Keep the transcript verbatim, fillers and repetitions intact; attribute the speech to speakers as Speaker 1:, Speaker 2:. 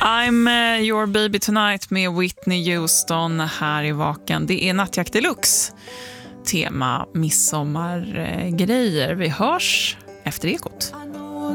Speaker 1: I'm uh, your baby tonight med Whitney Houston här i Vaken. Det är Nattjakt Deluxe. Tema midsommargrejer. Vi hörs efter Ekot.